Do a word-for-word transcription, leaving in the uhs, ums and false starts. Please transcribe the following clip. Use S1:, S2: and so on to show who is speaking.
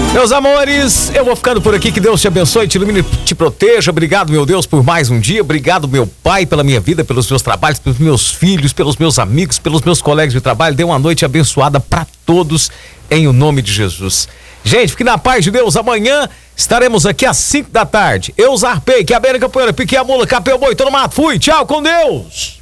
S1: Meus amores, eu vou ficando por aqui, que Deus te abençoe, te ilumine, te proteja. Obrigado, meu Deus, por mais um dia. Obrigado, meu Pai, pela minha vida, pelos meus trabalhos, pelos meus filhos, pelos meus amigos, pelos meus colegas de trabalho. Dê uma noite abençoada para todos, em o nome de Jesus. Gente, fique na paz de Deus. Amanhã estaremos aqui às cinco da tarde. Eu zarpei, que a beira capoeira, piquei a mula, capei o boi, tô no mato. Fui, tchau, com Deus.